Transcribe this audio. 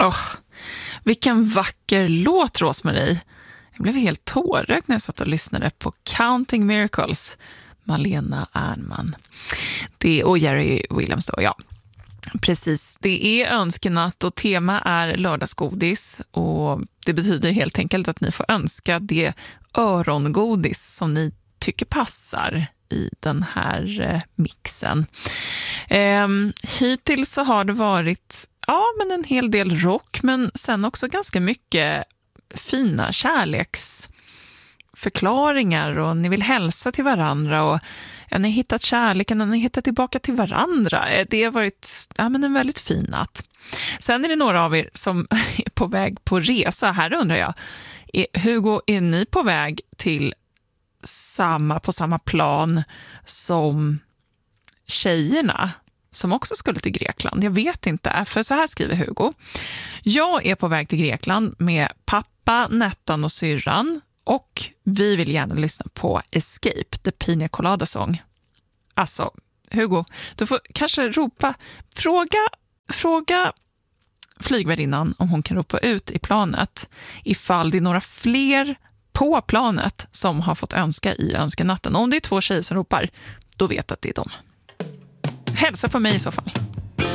Vilken vacker låt, Rosmarie. Jag blev helt tårögd när jag satt och lyssnade på Counting Miracles, Malena Ernman. Och Jerry Williams då, ja. Precis, det är önskenatt och tema är lördagsgodis, och det betyder helt enkelt att ni får önska det örongodis som ni tycker passar i den här mixen. Hittills så har det varit men en hel del rock, men sen också ganska mycket fina kärleksförklaringar, och ni vill hälsa till varandra, och ni har hittat kärleken och ni har hittat tillbaka till varandra. Det har varit en väldigt fin natt. Sen är det några av er som är på väg på resa. Här undrar jag, Hugo, är ni på väg till på samma plan som tjejerna som också skulle till Grekland? Jag vet inte, för så här skriver Hugo. Jag är på väg till Grekland med pappa, Nettan och syrran, och vi vill gärna lyssna på Escape, The Pina Colada Song. Alltså, Hugo, du får kanske fråga flygvärdinnan om hon kan ropa ut i planet ifall det är några fler på planet som har fått önska i önskenatten. Om det är 2 tjejer som ropar, då vet du att det är dem. Hälsa för mig i så fall.